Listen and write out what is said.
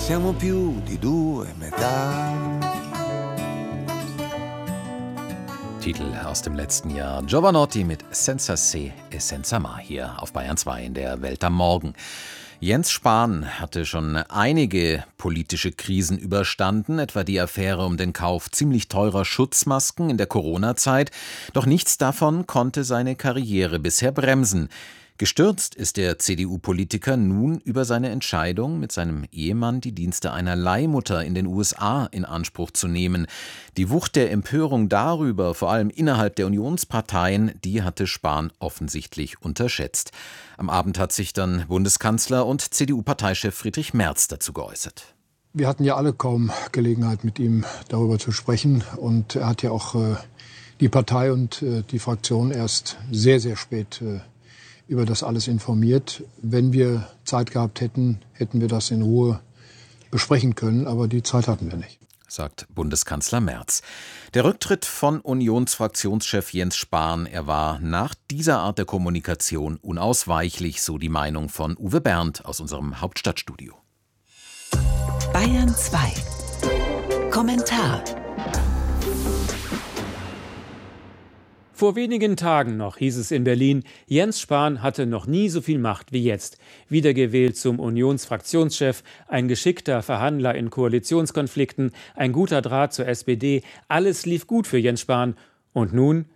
siamo più di due metà. Titel aus dem letzten Jahr. Giovanotti mit Senza se e senza ma hier auf Bayern 2 in der Welt am Morgen. Jens Spahn hatte schon einige politische Krisen überstanden, etwa die Affäre um den Kauf ziemlich teurer Schutzmasken in der Corona-Zeit. Doch nichts davon konnte seine Karriere bisher bremsen. Gestürzt ist der CDU-Politiker nun über seine Entscheidung, mit seinem Ehemann die Dienste einer Leihmutter in den USA in Anspruch zu nehmen. Die Wucht der Empörung darüber, vor allem innerhalb der Unionsparteien, die hatte Spahn offensichtlich unterschätzt. Am Abend hat sich dann Bundeskanzler und CDU-Parteichef Friedrich Merz dazu geäußert. Wir hatten ja alle kaum Gelegenheit, mit ihm darüber zu sprechen. Und er hat ja auch die Partei und die Fraktion erst sehr, sehr spät über das alles informiert. Wenn wir Zeit gehabt hätten, hätten wir das in Ruhe besprechen können, aber die Zeit hatten wir nicht, sagt Bundeskanzler Merz. Der Rücktritt von Unionsfraktionschef Jens Spahn, er war nach dieser Art der Kommunikation unausweichlich, so die Meinung von Uwe Berndt aus unserem Hauptstadtstudio. Bayern 2. Kommentar. Vor wenigen Tagen noch hieß es in Berlin, Jens Spahn hatte noch nie so viel Macht wie jetzt. Wiedergewählt zum Unionsfraktionschef, ein geschickter Verhandler in Koalitionskonflikten, ein guter Draht zur SPD, alles lief gut für Jens Spahn. Und nun